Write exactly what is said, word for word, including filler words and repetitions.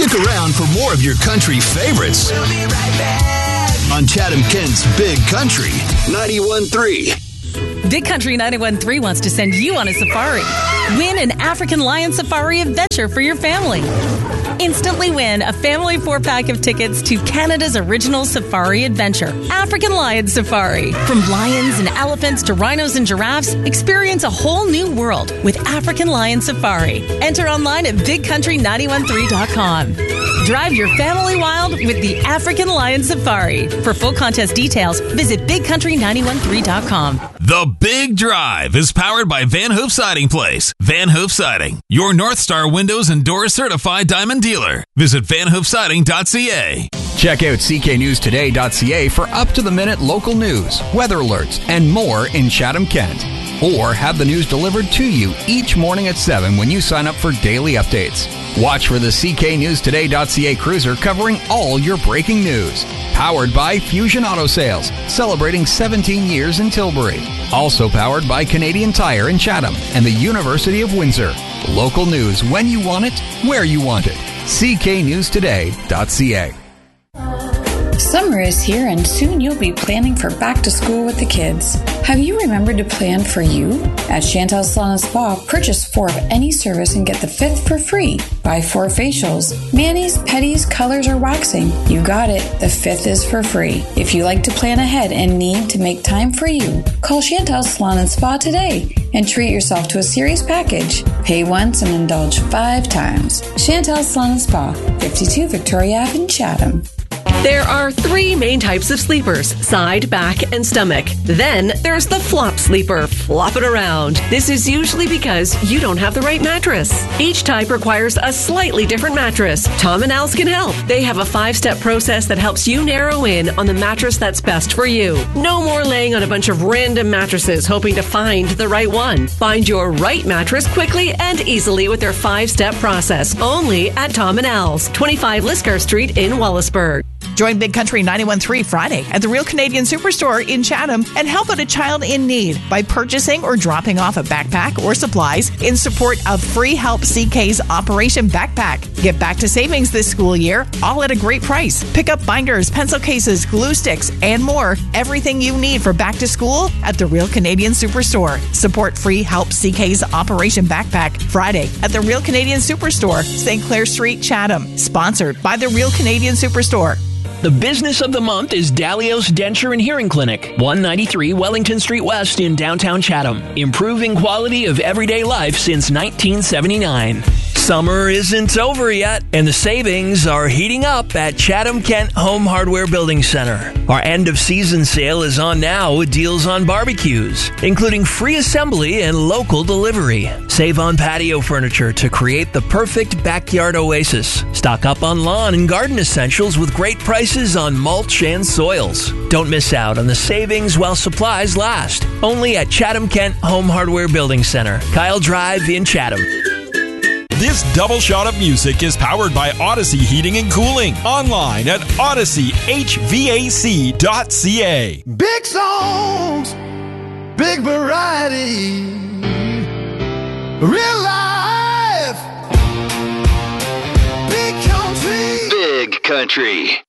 Stick around for more of your country favorites. We'll be right back on Chatham Kent's Big Country ninety-one point three. Big Country ninety-one point three wants to send you on a safari. Win an African Lion Safari adventure for your family. Instantly win a family four-pack of tickets to Canada's original safari adventure, African Lion Safari. From lions and elephants to rhinos and giraffes, experience a whole new world with African Lion Safari. Enter online at big country nine one three dot com. Drive your family wild with the African Lion Safari. For full contest details, visit big country nine one three dot com. The Big Drive is powered by Van Hoof Siding Place. Van Hoof Siding, your North Star Windows and Doors certified diamond dealer. Visit van hoof siding dot c a. Check out c k news today dot c a for up-to-the-minute local news, weather alerts, and more in Chatham-Kent. Or have the news delivered to you each morning at seven when you sign up for daily updates. Watch for the c k news today dot c a cruiser covering all your breaking news. Powered by Fusion Auto Sales, celebrating seventeen years in Tilbury. Also powered by Canadian Tire in Chatham and the University of Windsor. Local news when you want it, where you want it. c k news today dot c a. Summer is here and soon you'll be planning for back to school with the kids. Have you remembered to plan for you? At Chantel Salon and Spa, purchase four of any service and get the fifth for free. Buy four facials, manis, pedis, colors, or waxing. You got it. The fifth is for free. If you like to plan ahead and need to make time for you, call Chantel Salon and Spa today and treat yourself to a serious package. Pay once and indulge five times. Chantel Salon and Spa, fifty-two Victoria Avenue in Chatham. There are three main types of sleepers, side, back, and stomach. Then there's the flop sleeper, flop it around. This is usually because you don't have the right mattress. Each type requires a slightly different mattress. Tom and Al's can help. They have a five-step process that helps you narrow in on the mattress that's best for you. No more laying on a bunch of random mattresses hoping to find the right one. Find your right mattress quickly and easily with their five-step process. Only at Tom and Al's, twenty-five Liscar Street in Wallaceburg. Join Big Country ninety-one point three Friday at the Real Canadian Superstore in Chatham and help out a child in need by purchasing or dropping off a backpack or supplies in support of Free Help C K's Operation Backpack. Get back to savings this school year, all at a great price. Pick up binders, pencil cases, glue sticks, and more. Everything you need for back to school at the Real Canadian Superstore. Support Free Help C K's Operation Backpack Friday at the Real Canadian Superstore, Saint Clair Street, Chatham. Sponsored by the Real Canadian Superstore. The business of the month is Dalios Denture and Hearing Clinic, one ninety-three Wellington Street West in downtown Chatham. Improving quality of everyday life since nineteen seventy-nine. Summer isn't over yet, and the savings are heating up at Chatham Kent Home Hardware Building Center. Our end-of-season sale is on now with deals on barbecues, including free assembly and local delivery. Save on patio furniture to create the perfect backyard oasis. Stock up on lawn and garden essentials with great prices on mulch and soils. Don't miss out on the savings while supplies last. Only at Chatham Kent Home Hardware Building Center, Kyle Drive in Chatham. This double shot of music is powered by Odyssey Heating and Cooling. Online at odyssey h v a c dot c a. Big songs, big variety, real life, big country. Big Country.